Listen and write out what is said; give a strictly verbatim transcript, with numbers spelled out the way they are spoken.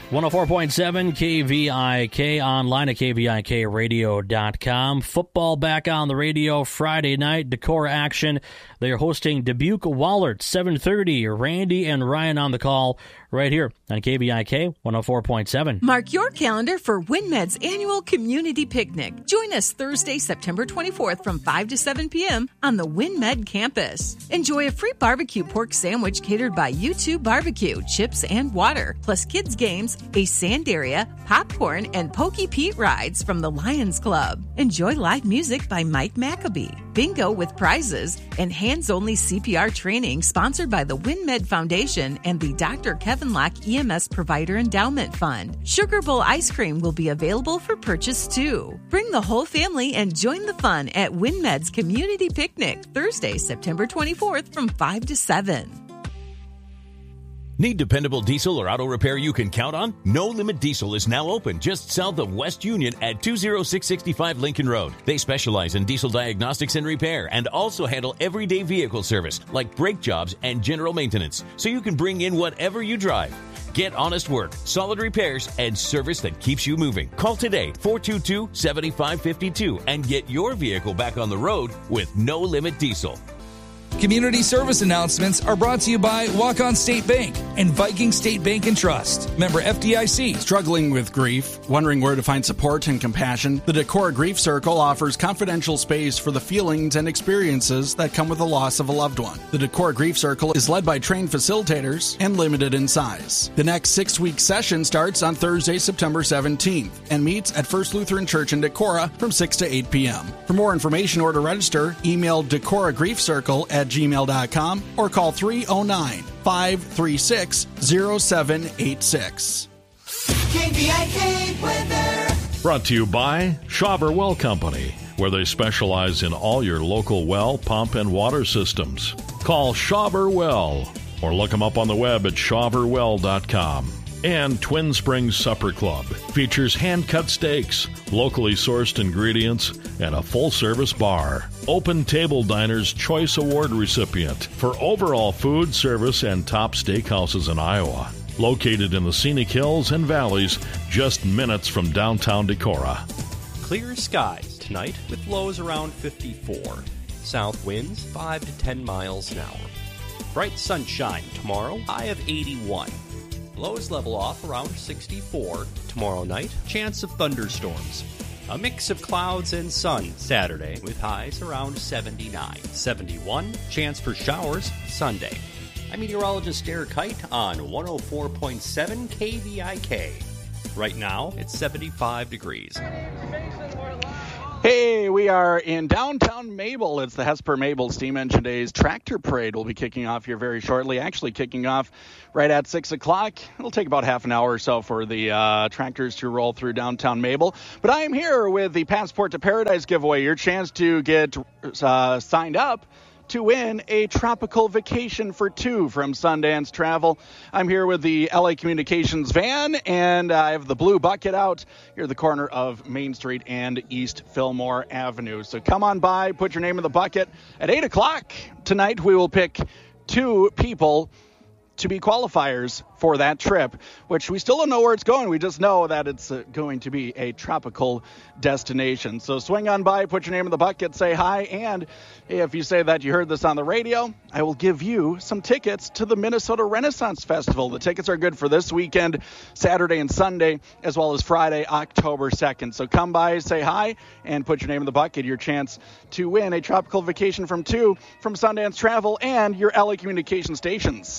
one oh four point seven K V I K, online at K V I K radio dot com. Football back on the radio Friday night. Decorah action. They are hosting Dubuque Wahlert, seven thirty. Randy and Ryan on the call right here on K V I K one oh four point seven. Mark your calendar for WinMed's annual community picnic. Join us Thursday, September twenty-fourth from five to seven p.m. on the WinMed campus. Enjoy a free barbecue pork sandwich catered by U two Barbecue, chips and water, plus kids games, a sand area, popcorn, and Pokey Pete rides from the Lions Club. Enjoy live music by Mike Maccabee, bingo with prizes, and hands-only C P R training sponsored by the WinMed Foundation and the Doctor Kevin Locke E M S Provider Endowment Fund. Sugar Bowl ice cream will be available for purchase too. Bring the whole family and join the fun at WinMed's Community Picnic, Thursday, September twenty-fourth from five to seven. Need dependable diesel or auto repair you can count on? No Limit Diesel is now open just south of West Union at two oh six six five Lincoln Road. They specialize in diesel diagnostics and repair and also handle everyday vehicle service like brake jobs and general maintenance, so you can bring in whatever you drive. Get honest work, solid repairs, and service that keeps you moving. Call today, four two two, seven five five two, and get your vehicle back on the road with No Limit Diesel. Community service announcements are brought to you by Walk-On State Bank and Viking State Bank and Trust. Member F D I C. Struggling with grief? Wondering where to find support and compassion? The Decorah Grief Circle offers confidential space for the feelings and experiences that come with the loss of a loved one. The Decorah Grief Circle is led by trained facilitators and limited in size. The next six-week session starts on Thursday, September seventeenth and meets at First Lutheran Church in Decorah from six to eight p.m. For more information or to register, email Decorah Grief Circle at gmail dot com or call three oh nine, five three six, oh seven eight six. K V I K weather. Brought to you by Shawver Well Company, where they specialize in all your local well, pump, and water systems. Call Shawver Well or look them up on the web at shawver well dot com. And Twin Springs Supper Club features hand-cut steaks, locally sourced ingredients, and a full-service bar. Open Table Diner's Choice Award recipient for overall food, service, and top steakhouses in Iowa. Located in the scenic hills and valleys, just minutes from downtown Decorah. Clear skies tonight with lows around fifty-four. South winds five to ten miles an hour. Bright sunshine tomorrow, high of eighty-one. Lows level off around sixty-four. Tomorrow night, chance of thunderstorms. A mix of clouds and sun Saturday with highs around seventy-nine. seventy-one, chance for showers Sunday. I'm meteorologist Derek Height on one oh four point seven K V I K. Right now, it's seventy-five degrees. Hey, we are in downtown Mabel. It's the Hesper Mabel Steam Engine Days Tractor Parade. Will be kicking off here very shortly, actually kicking off right at six o'clock. It'll take about half an hour or so for the uh, tractors to roll through downtown Mabel. But I am here with the Passport to Paradise giveaway, your chance to get uh, signed up to win a tropical vacation for two from Sundance Travel. I'm here with the L A Communications van, and I have the blue bucket out here at the corner of Main Street and East Fillmore Avenue. So come on by, put your name in the bucket. At eight o'clock tonight, we will pick two people to be qualifiers for that trip, which we still don't know where it's going. We just know that it's uh, going to be a tropical destination. So swing on by, put your name in the bucket, say hi, and if you say that you heard this on the radio, I will give you some tickets to the Minnesota Renaissance Festival. The tickets are good for this weekend, Saturday and Sunday, as well as Friday, October second. So come by, say hi, and put your name in the bucket. Your chance to win a tropical vacation from two from Sundance Travel and your L A Communication stations.